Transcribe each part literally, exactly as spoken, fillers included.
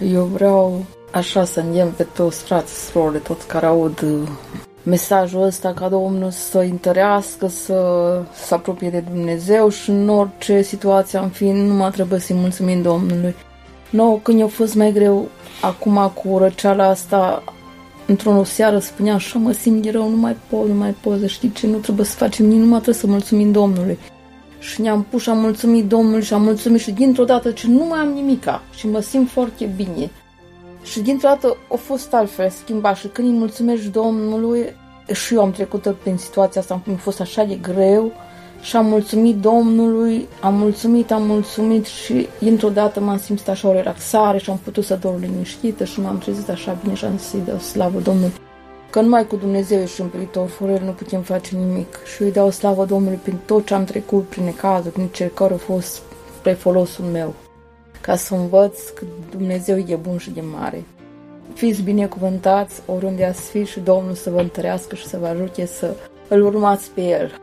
Eu vreau așa să îndemn pe toți frații, surori, toți care aud mesajul ăsta, ca Domnul să întărească, să se apropie de Dumnezeu și în orice situație am fi, nu mai trebuie să-i mulțumim Domnului. Nouă, când i-a fost mai greu, acum cu răceala asta, într-o seară spunea, așa mă simt de rău, nu mai pot, nu mai pot, știi ce, nu trebuie să facem nimic, numai trebuie să mulțumim Domnului. Și ne-am pus și am mulțumit Domnului și am mulțumit și dintr-o dată ce nu mai am nimica și mă simt foarte bine. Și dintr-o dată a fost altfel schimbat și când îi mulțumești Domnului, și eu am trecut prin situația asta, mi-a fost așa de greu și am mulțumit Domnului, am mulțumit, am mulțumit și dintr-o dată m-am simțit așa o relaxare și am putut să dorm liniștită și m-am trezit așa bine și am zis să-i dau slavă Domnului. Că numai cu Dumnezeu ești împlitor, fără El nu putem face nimic. Și îi dau slavă Domnului prin tot ce am trecut, prin necazuri, prin cercări, a fost spre folosul meu. Ca să învăț că Dumnezeu e bun și de mare. Fiți binecuvântați oriunde ați fi și Domnul să vă întărească și să vă ajute să îl urmați pe El.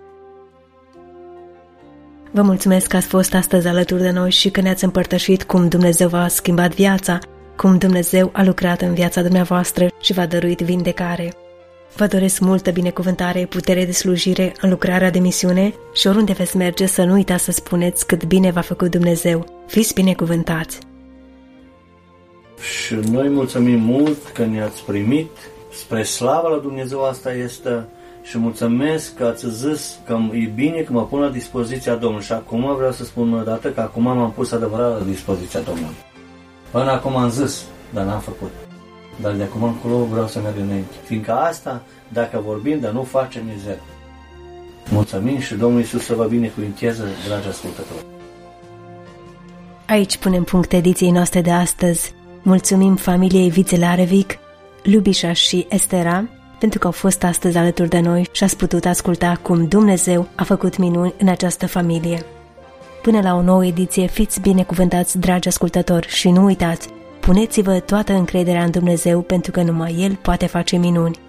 Vă mulțumesc că ați fost astăzi alături de noi și că ne-ați împărtășit cum Dumnezeu v-a schimbat viața, cum Dumnezeu a lucrat în viața dumneavoastră și v-a dăruit vindecare. Vă doresc multă binecuvântare, putere de slujire în lucrarea de misiune și oriunde veți merge să nu uitați să spuneți cât bine v-a făcut Dumnezeu. Fiți binecuvântați! Și noi mulțumim mult că ne-ați primit, spre slava la Dumnezeu asta este și mulțumesc că ați zis că e bine că mă pun la dispoziția Domnului și acum vreau să spun o dată că acum m-am pus adevărat la dispoziția Domnului. Până acum am zis, dar n-am făcut. Dar de acum încolo vreau să merg înainte. Fiindcă asta, dacă vorbim, dar nu facem, e zero. Mulțumim și Domnul Iisus să vă binecuvinteze, dragi ascultători. Aici punem punct ediției noastre de astăzi. Mulțumim familiei Vițelarevic, Lubișa și Estera pentru că au fost astăzi alături de noi și ați putut asculta cum Dumnezeu a făcut minuni în această familie. Până la o nouă ediție, fiți binecuvântați, dragi ascultători, și nu uitați, puneți-vă toată încrederea în Dumnezeu pentru că numai El poate face minuni.